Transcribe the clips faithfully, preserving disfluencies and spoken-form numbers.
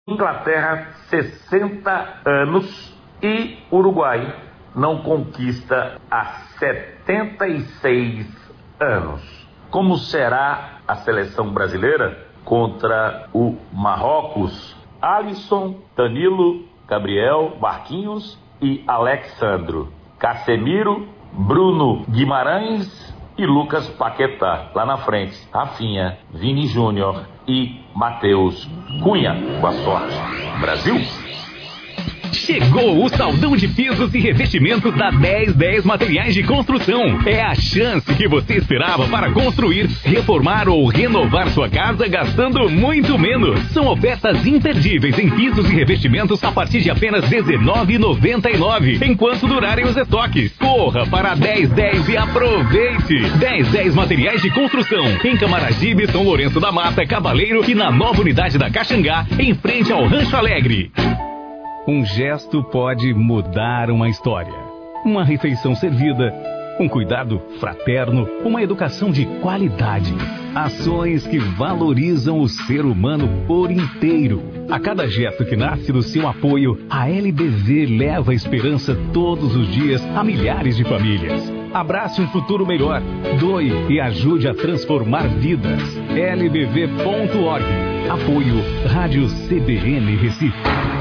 Inglaterra, sessenta anos, e Uruguai não conquista há setenta e seis anos. Como será a seleção brasileira contra o Marrocos? Alisson, Danilo, Gabriel, Marquinhos e Alexandro, Casemiro, Bruno Guimarães e Lucas Paquetá. Lá na frente, Rafinha, Vini Júnior e Matheus Cunha. Boa sorte, Brasil! Chegou o saldão de pisos e revestimentos da dez dez Materiais de Construção. É a chance que você esperava para construir, reformar ou renovar sua casa gastando muito menos. São ofertas imperdíveis em pisos e revestimentos a partir de apenas dezenove reais e noventa e nove centavos, enquanto durarem os estoques. Corra para a dez dez e aproveite! dez dez Materiais de Construção, em Camaragibe, São Lourenço da Mata, Cavaleiro e na nova unidade da Caxangá, em frente ao Rancho Alegre. Um gesto pode mudar uma história. Uma refeição servida, um cuidado fraterno, uma educação de qualidade. Ações que valorizam o ser humano por inteiro. A cada gesto que nasce do seu apoio, a L B V leva esperança todos os dias a milhares de famílias. Abrace um futuro melhor. Doe e ajude a transformar vidas. L B V ponto org. Apoio Rádio C B N Recife.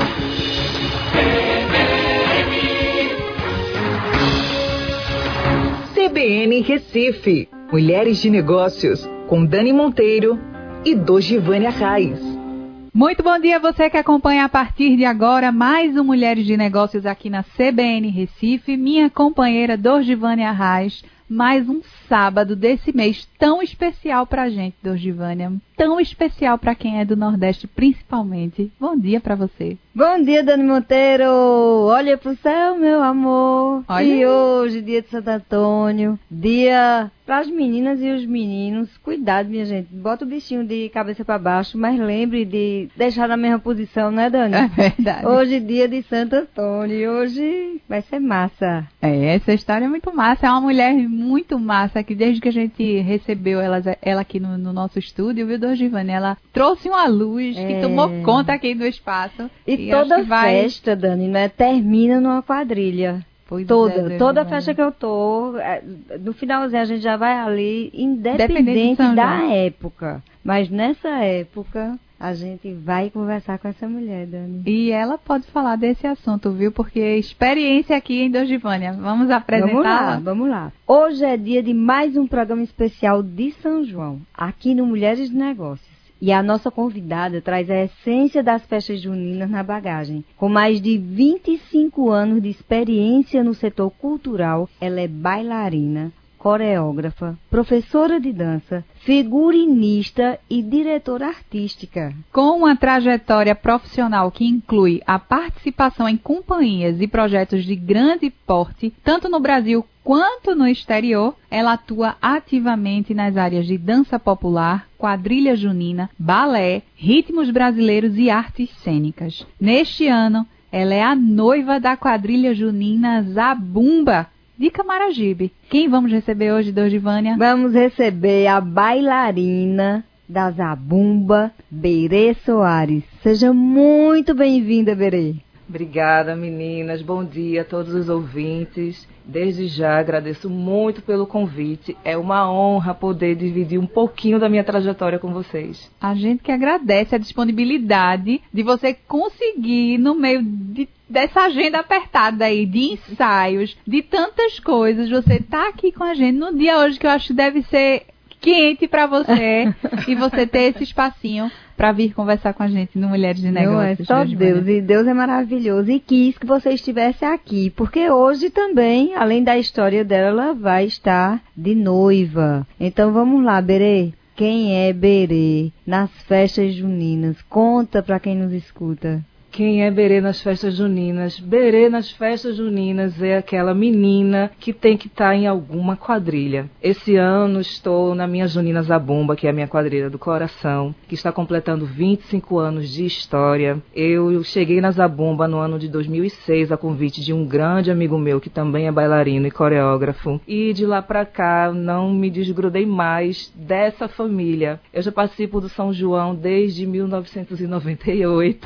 C B N Recife, Mulheres de Negócios, com Dani Monteiro e Dojivânia Reis. Muito bom dia a você que acompanha a partir de agora mais um Mulheres de Negócios aqui na C B N Recife. Minha companheira Dojivânia Reis, mais um sábado desse mês tão especial pra gente, Dojivânia. Tão especial pra quem é do Nordeste, principalmente. Bom dia pra você. Bom dia, Dani Monteiro. Olha pro céu, meu amor. Olha. E hoje, dia de Santo Antônio, dia pras meninas e os meninos. Cuidado, minha gente. Bota o bichinho de cabeça pra baixo, mas lembre de deixar na mesma posição, né, Dani? É verdade. Hoje, dia de Santo Antônio. E hoje vai ser massa. É, essa história é muito massa. É uma mulher muito massa, que desde que a gente recebeu ela, ela aqui no, no nosso estúdio, viu, Dojivânia? Ela trouxe uma luz é. que tomou conta aqui do espaço. E, e toda vai... festa, Dani, né, termina numa quadrilha. Pois toda, é, toda festa que eu tô, no finalzinho a gente já vai ali, independente da época. Mas nessa época, a gente vai conversar com essa mulher, Dani. E ela pode falar desse assunto, viu? Porque experiência aqui em Dojivânia. Vamos apresentar? Vamos lá, vamos lá. Hoje é dia de mais um programa especial de São João, aqui no Mulheres de Negócios. E a nossa convidada traz a essência das festas juninas na bagagem. Com mais de vinte e cinco anos de experiência no setor cultural, ela é bailarina, coreógrafa, professora de dança, figurinista e diretora artística. Com uma trajetória profissional que inclui a participação em companhias e projetos de grande porte, tanto no Brasil quanto no exterior, ela atua ativamente nas áreas de dança popular, quadrilha junina, balé, ritmos brasileiros e artes cênicas. Neste ano, ela é a noiva da quadrilha junina Zabumba, de Camaragibe. Quem vamos receber hoje, Dojivânia? Vamos receber a bailarina da Zabumba, Berê Soares. Seja muito bem-vinda, Berê. Obrigada, meninas. Bom dia a todos os ouvintes. Desde já agradeço muito pelo convite. É uma honra poder dividir um pouquinho da minha trajetória com vocês. A gente que agradece a disponibilidade de você conseguir, no meio de, dessa agenda apertada aí, de ensaios, de tantas coisas, você tá aqui com a gente no dia hoje que eu acho que deve ser quente para você e você ter esse espacinho para vir conversar com a gente no Mulheres de Negócios. Não é só Deus, e Deus é maravilhoso e quis que você estivesse aqui, porque hoje também, além da história dela, ela vai estar de noiva. Então vamos lá, Berê. Quem é Berê nas festas juninas? Conta para quem nos escuta. Quem é Berê nas festas juninas? Berê nas festas juninas é aquela menina que tem que estar em alguma quadrilha. Esse ano estou na minha Junina Zabumba, que é a minha quadrilha do coração, que está completando vinte e cinco anos de história. Eu cheguei na Zabumba no ano de dois mil e seis a convite de um grande amigo meu, que também é bailarino e coreógrafo. E de lá pra cá não me desgrudei mais dessa família. Eu já participo do São João desde mil novecentos e noventa e oito.